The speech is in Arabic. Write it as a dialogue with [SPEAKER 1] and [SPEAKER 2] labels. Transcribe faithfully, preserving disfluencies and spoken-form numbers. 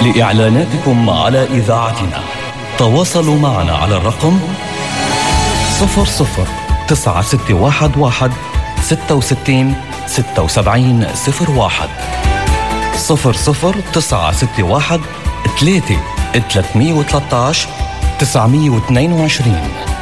[SPEAKER 1] لإعلاناتكم على إذاعتنا تواصلوا معنا على الرقم صفر صفر تسعة ستة واحد واحد ستة وستين ستة وسبعين صفر واحد صفر صفر تسعة ستة واحد ثلاثة ثلاثمية وثلاثة عشر تسعمية واثنين وعشرين.